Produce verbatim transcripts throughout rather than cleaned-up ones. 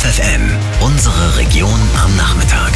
F F N, unsere Region am Nachmittag.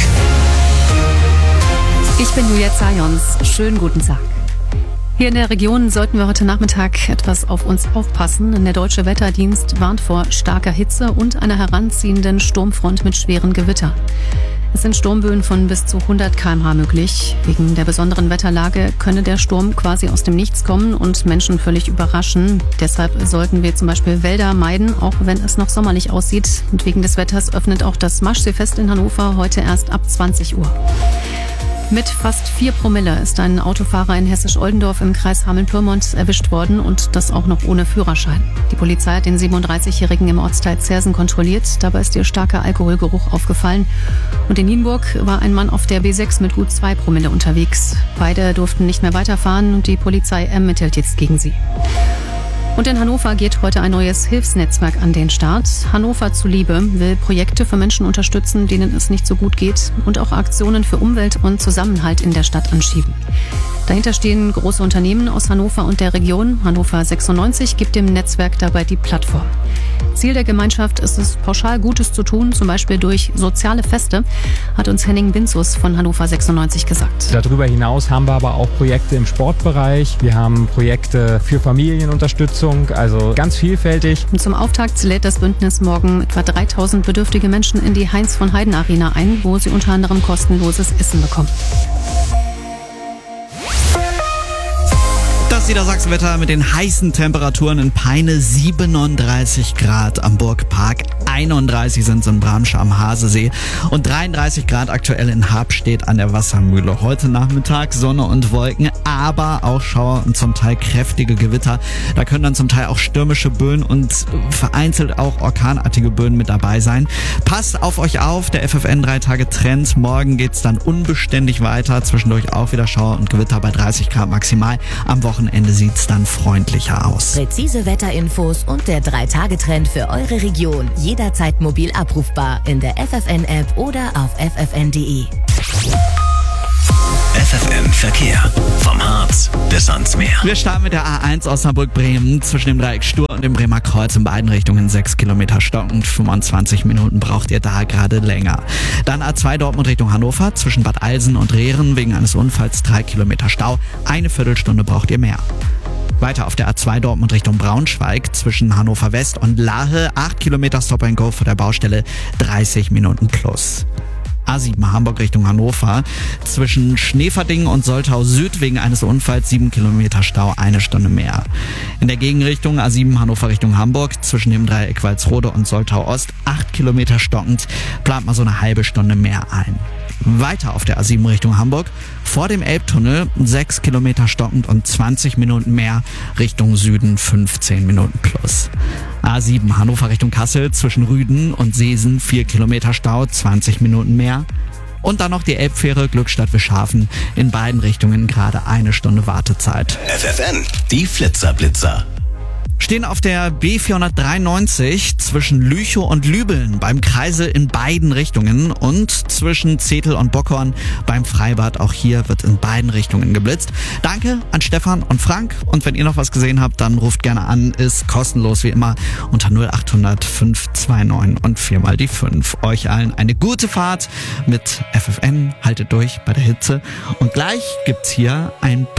Ich bin Julia Zajons. Schönen guten Tag. Hier in der Region sollten wir heute Nachmittag etwas auf uns aufpassen. Der Deutsche Wetterdienst warnt vor starker Hitze und einer heranziehenden Sturmfront mit schweren Gewittern. Es sind Sturmböen von bis zu hundert Kilometer pro Stunde möglich. Wegen der besonderen Wetterlage könne der Sturm quasi aus dem Nichts kommen und Menschen völlig überraschen. Deshalb sollten wir zum Beispiel Wälder meiden, auch wenn es noch sommerlich aussieht. Und wegen des Wetters öffnet auch das Maschseefest in Hannover heute erst ab zwanzig Uhr. Mit fast vier Promille ist ein Autofahrer in Hessisch-Oldendorf im Kreis Hameln-Pyrmont erwischt worden und das auch noch ohne Führerschein. Die Polizei hat den siebenunddreißigjährigen im Ortsteil Zersen kontrolliert. Dabei ist ihr starker Alkoholgeruch aufgefallen. Und in Nienburg war ein Mann auf der B sechs mit gut zwei Promille unterwegs. Beide durften nicht mehr weiterfahren und die Polizei ermittelt jetzt gegen sie. Und in Hannover geht heute ein neues Hilfsnetzwerk an den Start. Hannover zuliebe will Projekte für Menschen unterstützen, denen es nicht so gut geht und auch Aktionen für Umwelt und Zusammenhalt in der Stadt anschieben. Dahinter stehen große Unternehmen aus Hannover und der Region. Hannover sechsundneunzig gibt dem Netzwerk dabei die Plattform. Ziel der Gemeinschaft ist es, pauschal Gutes zu tun, zum Beispiel durch soziale Feste, hat uns Henning Binzus von Hannover sechsundneunzig gesagt. Darüber hinaus haben wir aber auch Projekte im Sportbereich. Wir haben Projekte für Familienunterstützung, also ganz vielfältig. Und zum Auftakt lädt das Bündnis morgen etwa dreitausend bedürftige Menschen in die Heinz von Heiden Arena ein, wo sie unter anderem kostenloses Essen bekommen. Das Niedersachsenwetter mit den heißen Temperaturen in Peine siebenunddreißig Grad, am Burgpark einunddreißig sind es in Bramsche am Hasesee und dreiunddreißig Grad aktuell in Habstedt an der Wassermühle. Heute Nachmittag Sonne und Wolken, aber auch Schauer und zum Teil kräftige Gewitter. Da können dann zum Teil auch stürmische Böen und vereinzelt auch orkanartige Böen mit dabei sein. Passt auf euch auf, der F F N drei Tage Trend. Morgen geht's dann unbeständig weiter, zwischendurch auch wieder Schauer und Gewitter bei dreißig Grad maximal. Am Wochenende sieht's dann freundlicher aus. Präzise Wetterinfos und der drei Tage Trend für eure Region. Jederzeit mobil abrufbar in der F F N-App oder auf f f n punkt d e. F F N Verkehr. Vom Harz bis ans Meer. Wir starten mit der A eins Osnabrück-Bremen zwischen dem Dreieck Stur und dem Bremer Kreuz in beiden Richtungen sechs Kilometer stockend. fünfundzwanzig Minuten braucht ihr da gerade länger. Dann A zwei Dortmund Richtung Hannover zwischen Bad Alsen und Rehren wegen eines Unfalls drei Kilometer Stau. Eine Viertelstunde braucht ihr mehr. Weiter auf der A zwei Dortmund Richtung Braunschweig zwischen Hannover West und Lahe acht Kilometer Stop and Go vor der Baustelle, dreißig Minuten plus. A sieben Hamburg Richtung Hannover zwischen Schneverdingen und Soltau Süd wegen eines Unfalls sieben Kilometer Stau, eine Stunde mehr. In der Gegenrichtung A sieben Hannover Richtung Hamburg zwischen dem Dreieck Walsrode und Soltau Ost acht Kilometer stockend, plant mal so eine halbe Stunde mehr ein. Weiter auf der A sieben Richtung Hamburg vor dem Elbtunnel sechs Kilometer stockend und zwanzig Minuten mehr, Richtung Süden fünfzehn Minuten plus. A sieben Hannover Richtung Kassel zwischen Rüden und Seesen vier Kilometer Stau, zwanzig Minuten mehr. Und dann noch die Elbfähre Glückstadt-Wischhafen, in beiden Richtungen gerade eine Stunde Wartezeit. F F N, die Flitzerblitzer. Stehen auf der B vierhundertdreiundneunzig zwischen Lüchow und Lübeln beim Kreisel in beiden Richtungen und zwischen Zetel und Bockhorn beim Freibad. Auch hier wird in beiden Richtungen geblitzt. Danke an Stefan und Frank und wenn ihr noch was gesehen habt, dann ruft gerne an. Ist kostenlos wie immer unter null achthundert fünf zwei neun und viermal die fünf. Euch allen eine gute Fahrt mit F F N. Haltet durch bei der Hitze und gleich gibt's hier ein